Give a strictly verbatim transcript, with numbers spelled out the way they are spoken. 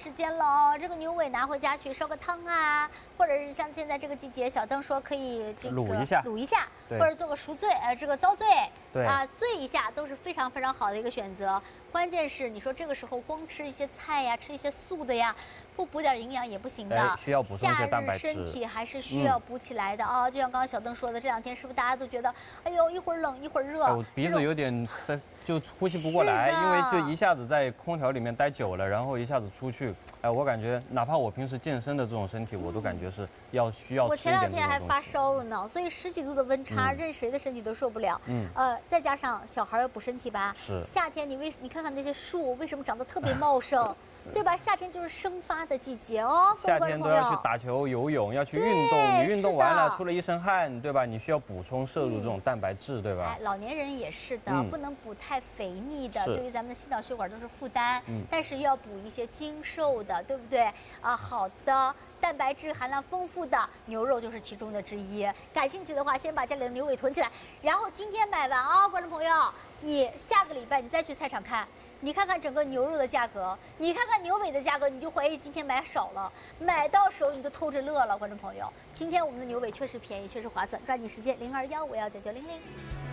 时间了，这个牛尾拿回家去烧个汤啊，或者是像现在这个季节，小灯说可以这个卤一下， 卤一下，或者做个熟醉，呃，这个糟醉， 对啊，醉一下都是非常非常好的一个选择。关键是你说这个时候光吃一些菜呀，吃一些素的呀，不补点营养也不行的， 哎、需要补充一些蛋白质。 夏日身体还是需要补起来的啊、嗯哦。就像刚刚小邓说的，这两天是不是大家都觉得，哎呦，一会儿冷一会儿热， 哎、我鼻子有点塞，就呼吸不过来，因为就一下子在空调里面待久了，然后一下子出去，哎，我感觉哪怕我平时健身的这种身体，我都感觉是要需要吃一点。 我前两天还发烧了呢，所以十几度的温差， 嗯、 任谁的身体都受不了。 嗯， 呃，再加上小孩要补身体吧， 是夏天你为你看看那些树为什么长得特别茂盛？对吧？夏天就是生发的季节哦。 夏天都要去打球、游泳，要去运动。你运动完了，出了一身汗，对吧？你需要补充摄入这种蛋白质，对吧？ 哎，老年人也是的， 嗯、 不能补太肥腻的，对于咱们的心脑血管都是负担。嗯，但是要补一些精瘦的，对不对？啊，好的。蛋白质含量丰富的牛肉就是其中的之一。感兴趣的话，先把家里的牛尾囤起来，然后今天买完啊、哦，观众朋友，你下个礼拜你再去菜场看，你看看整个牛肉的价格，你看看牛尾的价格，你就怀疑今天买少了，买到手你都偷着乐了，观众朋友。今天我们的牛尾确实便宜，确实划算，抓紧时间零二幺五幺九九零零。